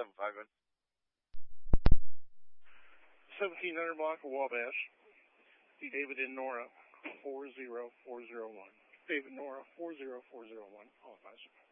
751. 1700 block of Wabash. David and Nora 40401. David Nora 40401. All advisor.